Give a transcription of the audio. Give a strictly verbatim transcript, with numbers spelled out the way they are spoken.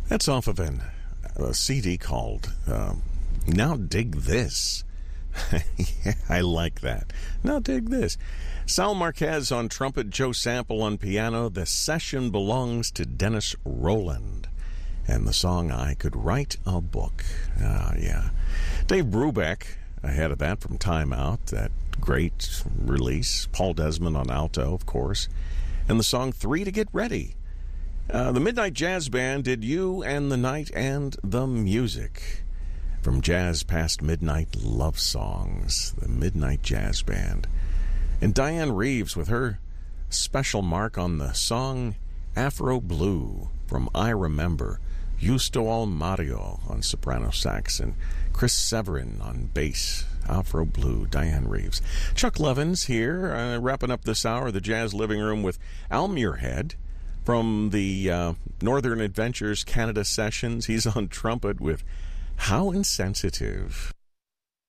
That's off of an, a C D called um, Now Dig This. Yeah, I like that. Now dig this. Sal Marquez on trumpet, Joe Sample on piano. The session belongs to Dennis Roland. And the song, I Could Write a Book. Ah, yeah. Dave Brubeck, ahead of that from Time Out, that great release. Paul Desmond on alto, of course. And the song Three to Get Ready. Uh, the Midnight Jazz Band did You and the Night and the Music. From Jazz Past Midnight Love Songs, the Midnight Jazz Band. And Diane Reeves with her special mark on the song Afro Blue from I Remember. Justo Almario on soprano sax and Chris Severin on bass. Afro Blue, Diane Reeves. Chuck Levins here, uh, wrapping up this hour of the Jazz Living Room with Al Muirhead from the uh, Northern Adventures Canada Sessions. He's on trumpet with How Insensitive.